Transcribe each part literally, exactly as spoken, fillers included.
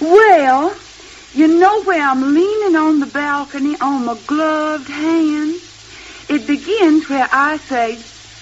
Well, you know where I'm leaning on the balcony on my gloved hand? It begins where I say,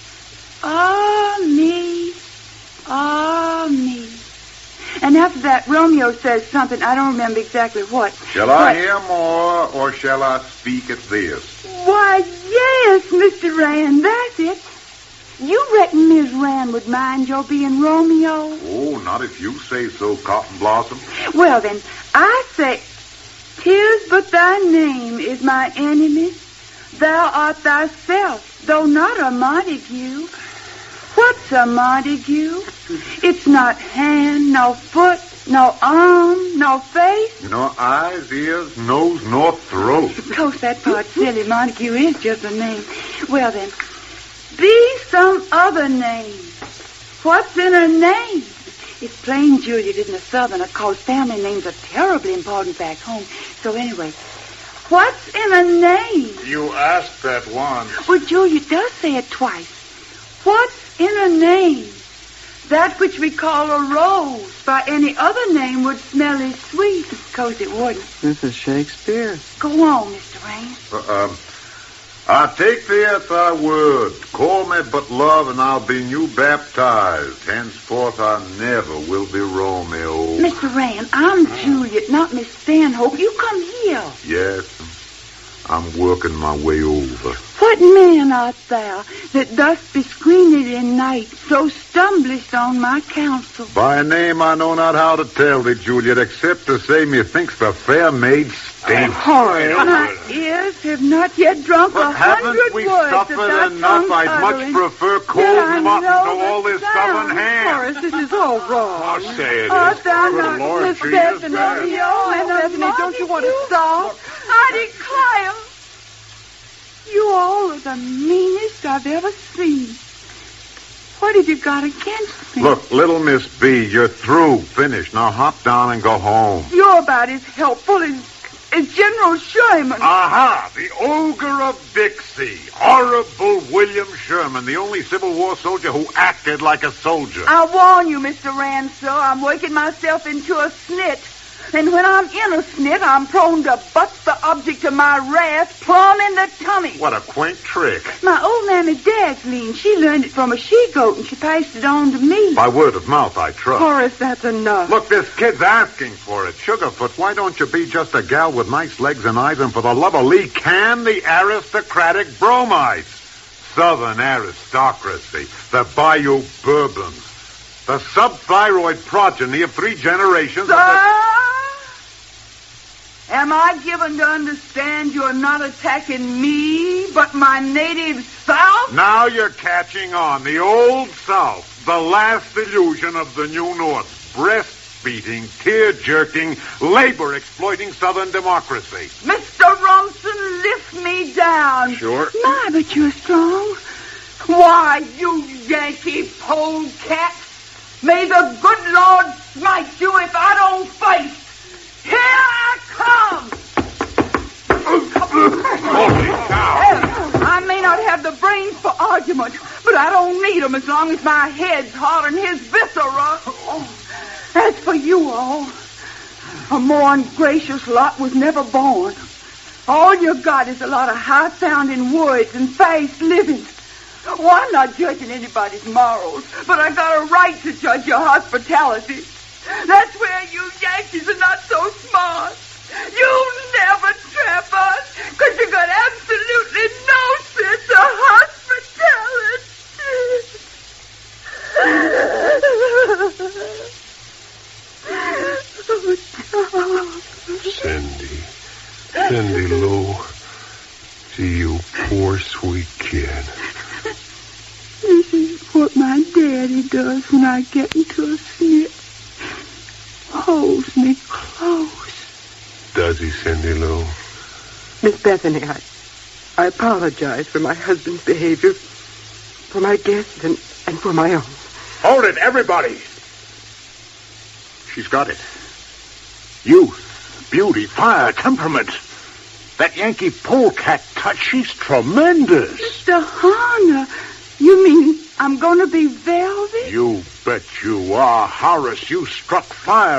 ah, me, ah, me. And after that, Romeo says something. I don't remember exactly what. Shall but... I hear more, or shall I speak at this? Why, yes, Mister Rand, that's it. You reckon Miss Rand would mind your being Romeo? Oh, not if you say so, Cotton Blossom. Well, then, I say, 'tis but thy name is my enemy. Thou art thyself, though not a Montague. What's a Montague? It's not hand, no foot, no arm, no face. No eyes, ears, nose, nor throat. Of course, that part's silly. Montague is just a name. Well, then, be some other name. What's in a name? It's plain Juliet isn't a Southerner, cause family names are terribly important back home. So anyway, what's in a name? You asked that once. Well, Juliet does say it twice. What's in a name? That which we call a rose by any other name would smell as sweet. Cause it wouldn't. This is Shakespeare. Go on, Mister Rain. Uh, um... I take thee at thy word. Call me but love, and I'll be new baptized. Henceforth I never will be Romeo. Mister Rand, I'm Juliet, not Miss Stanhope. You come here. Yes, I'm working my way over. What man art thou that thus bescreened in night, so stumblest on my counsel? By a name I know not how to tell thee, Juliet, except to say methinks the fair maid stinks. Horrid. My ears have not yet drunk but a hundred haven't we words suffered of enough? I'd uttering. much prefer cold mutton to all this southern ham. Horace, this is all wrong. I'll say it Art is. thou Good not Lord, Miss she is Bethany? bad. Oh, and Bethany, don't you want to stop? I declare, you all are the meanest I've ever seen. What have you got against me? Look, little Miss B, you're through. Finished. Now hop down and go home. You're about as helpful as, as General Sherman. Aha! The ogre of Dixie. Horrible William Sherman, the only Civil War soldier who acted like a soldier. I warn you, Mister Rand, sir, I'm working myself into a snit. And when I'm in a snit, I'm prone to butt the object of my wrath plumb in the tummy. What a quaint trick. My old Mammy Dagsleen, she learned it from a she-goat, and she passed it on to me. By word of mouth, I trust. Horace, that's enough. Look, this kid's asking for it. Sugarfoot, why don't you be just a gal with nice legs and eyes, and for the love of Lee, can the aristocratic bromides? Southern aristocracy, the Bayou Bourbons, the subthyroid progeny of three generations Sir? of the... Am I given to understand you're not attacking me, but my native South? Now you're catching on. The old South, the last illusion of the New North. Breast-beating, tear-jerking, labor-exploiting Southern democracy. Mister Rumson, lift me down. Sure. My, but you're strong. Why, you Yankee polecat. May the good Lord smite you if I don't fight. Here I come! Holy cow! I may not have the brains for argument, but I don't need them as long as my head's hotter than his viscera. As for you all, a more ungracious lot was never born. All you got is a lot of high-sounding words and fast living. Well, I'm not judging anybody's morals, but I got a right to judge your hospitality. That's where you Yankees are not so smart. You never trap us, because you got absolutely no sense of hospitality. Cindy. Cindy Lou. See you poor sweet kid. This is what my daddy does when I get into a snit. Holds me close. Does he, Cindy Lou? Miss Bethany, I, I apologize for my husband's behavior, for my guests, and, and for my own. Hold it, everybody. She's got it. Youth, beauty, fire, temperament. That Yankee polecat touch, she's tremendous. Mister Horner, you mean I'm going to be velvet? You bet you are. Horace, you struck fire